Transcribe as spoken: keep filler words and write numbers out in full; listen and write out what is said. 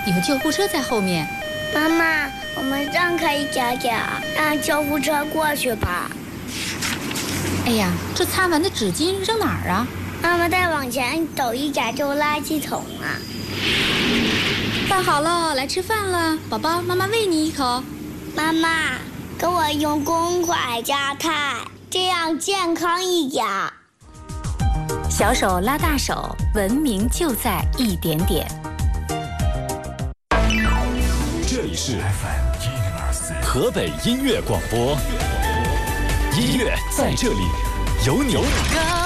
有救护车在后面。 妈妈，我们让开一点点，让救护车过去吧。 哎呀，这擦完的纸巾扔哪儿啊？ 妈妈再往前走一点就垃圾桶了。 饭好了，来吃饭了，宝宝，妈妈喂你一口。 妈妈，给我用公筷夹菜，这样健康一点。 小手拉大手，文明就在一点点。 这里是 F M 河北音乐广播，音乐在这里，有你。